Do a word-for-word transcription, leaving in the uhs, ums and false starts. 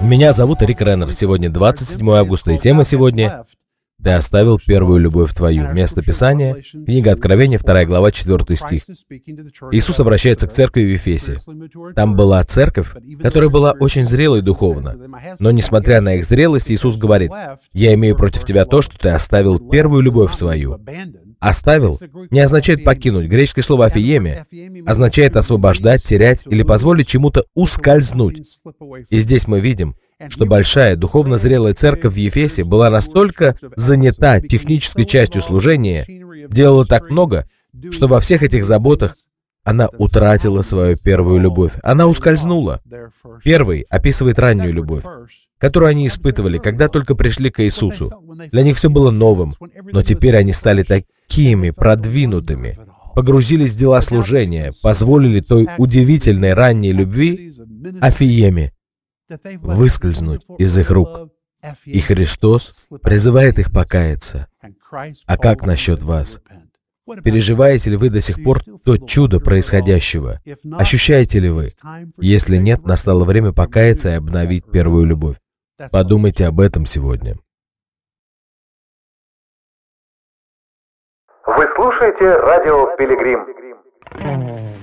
Меня зовут Рик Реннер. Сегодня двадцать седьмое августа, и тема сегодня «Ты оставил первую любовь твою». Место Писания — книга Откровения, вторая глава, четвёртый стих. Иисус обращается к церкви в Ефесе. Там была церковь, которая была очень зрелой духовно. Но, несмотря на их зрелость, Иисус говорит: «Я имею против тебя то, что ты оставил первую любовь свою». «Оставил» не означает покинуть. Греческое слово «афиеме» означает освобождать, терять или позволить чему-то ускользнуть. И здесь мы видим, что большая духовно зрелая церковь в Ефесе была настолько занята технической частью служения, делала так много, что во всех этих заботах она утратила свою первую любовь. Она ускользнула. Первый описывает раннюю любовь, которую они испытывали, когда только пришли к Иисусу. Для них все было новым, но теперь они стали такими продвинутыми, погрузились в дела служения, позволили той удивительной ранней любви, афиеме, выскользнуть из их рук. И Христос призывает их покаяться. А как насчет вас? Переживаете ли вы до сих пор то чудо происходящего? Ощущаете ли вы? Если нет, настало время покаяться и обновить первую любовь. Подумайте об этом сегодня. Вы слушаете радио «Пилигрим».